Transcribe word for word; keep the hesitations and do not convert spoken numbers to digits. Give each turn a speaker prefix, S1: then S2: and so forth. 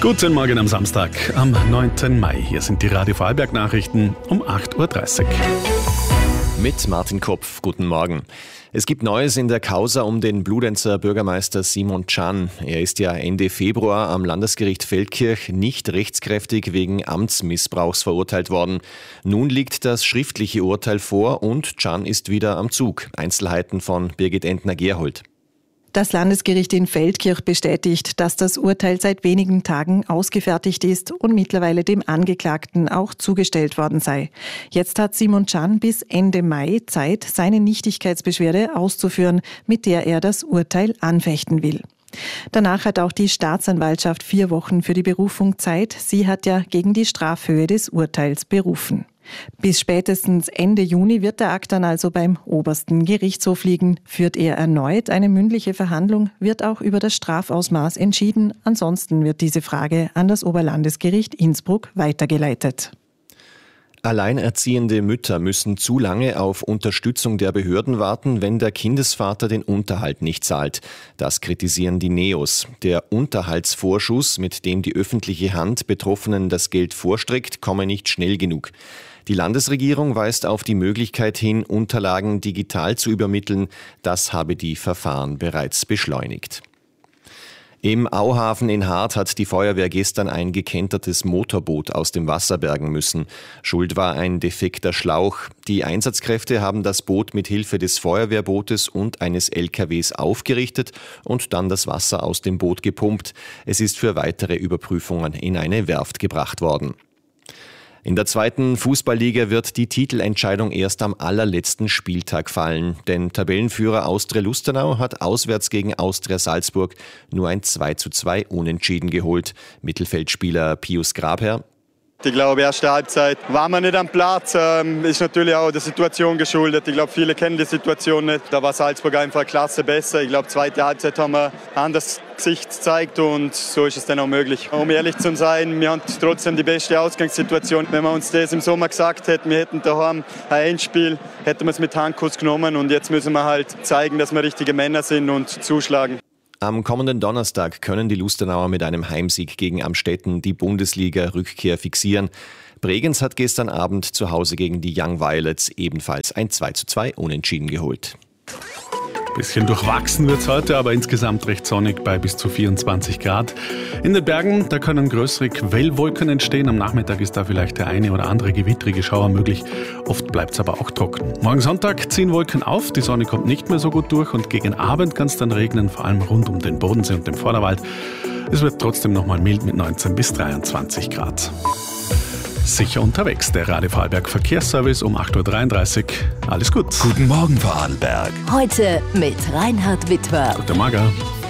S1: Guten Morgen am Samstag, am neunten Mai. Hier sind die Radio Vorarlberg Nachrichten um acht Uhr dreißig.
S2: Mit Martin Kopf, guten Morgen. Es gibt Neues in der Causa um den Bludenzer Bürgermeister Simon Can. Er ist ja Ende Februar am Landesgericht Feldkirch nicht rechtskräftig wegen Amtsmissbrauchs verurteilt worden. Nun liegt das schriftliche Urteil vor und Can ist wieder am Zug. Einzelheiten von Birgit Entner-Gerhold.
S3: Das Landesgericht in Feldkirch bestätigt, dass das Urteil seit wenigen Tagen ausgefertigt ist und mittlerweile dem Angeklagten auch zugestellt worden sei. Jetzt hat Simon Can bis Ende Mai Zeit, seine Nichtigkeitsbeschwerde auszuführen, mit der er das Urteil anfechten will. Danach hat auch die Staatsanwaltschaft vier Wochen für die Berufung Zeit. Sie hat ja gegen die Strafhöhe des Urteils berufen. Bis spätestens Ende Juni wird der Akt dann also beim obersten Gerichtshof liegen. Führt er erneut eine mündliche Verhandlung, wird auch über das Strafausmaß entschieden. Ansonsten wird diese Frage an das Oberlandesgericht Innsbruck weitergeleitet.
S2: Alleinerziehende Mütter müssen zu lange auf Unterstützung der Behörden warten, wenn der Kindesvater den Unterhalt nicht zahlt. Das kritisieren die Neos. Der Unterhaltsvorschuss, mit dem die öffentliche Hand Betroffenen das Geld vorstreckt, komme nicht schnell genug. Die Landesregierung weist auf die Möglichkeit hin, Unterlagen digital zu übermitteln. Das habe die Verfahren bereits beschleunigt. Im Auhafen in Hart hat die Feuerwehr gestern ein gekentertes Motorboot aus dem Wasser bergen müssen. Schuld war ein defekter Schlauch. Die Einsatzkräfte haben das Boot mit Hilfe des Feuerwehrbootes und eines L K Ws aufgerichtet und dann das Wasser aus dem Boot gepumpt. Es ist für weitere Überprüfungen in eine Werft gebracht worden. In der zweiten Fußballliga wird die Titelentscheidung erst am allerletzten Spieltag fallen, denn Tabellenführer Austria Lustenau hat auswärts gegen Austria Salzburg nur ein zwei zu zwei Unentschieden geholt. Mittelfeldspieler Pius Grabherr:
S4: Ich glaube, erste Halbzeit waren wir nicht am Platz. Ähm, ist natürlich auch der Situation geschuldet. Ich glaube, viele kennen die Situation nicht. Da war Salzburg einfach klasse besser. Ich glaube, zweite Halbzeit haben wir ein anderes Gesicht gezeigt und so ist es dann auch möglich. Um ehrlich zu sein, wir haben trotzdem die beste Ausgangssituation. Wenn wir uns das im Sommer gesagt hätten, wir hätten daheim ein Endspiel, hätten wir es mit Handkuss genommen und jetzt müssen wir halt zeigen, dass wir richtige Männer sind und zuschlagen.
S2: Am kommenden Donnerstag können die Lustenauer mit einem Heimsieg gegen Amstetten die Bundesliga-Rückkehr fixieren. Bregenz hat gestern Abend zu Hause gegen die Young Violets ebenfalls ein zwei zu zwei Unentschieden geholt.
S1: Bisschen durchwachsen wird es heute, aber insgesamt recht sonnig bei bis zu vierundzwanzig Grad. In den Bergen, da können größere Quellwolken entstehen. Am Nachmittag ist da vielleicht der eine oder andere gewittrige Schauer möglich. Oft bleibt es aber auch trocken. Morgen Sonntag ziehen Wolken auf, die Sonne kommt nicht mehr so gut durch und gegen Abend kann es dann regnen, vor allem rund um den Bodensee und den Vorderwald. Es wird trotzdem nochmal mild mit neunzehn bis dreiundzwanzig Grad. Sicher unterwegs, der Radio Vorarlberg Verkehrsservice um acht Uhr dreiunddreißig. Alles gut.
S5: Guten Morgen Vorarlberg.
S6: Heute mit Reinhard Wittwer.
S1: Guten Morgen.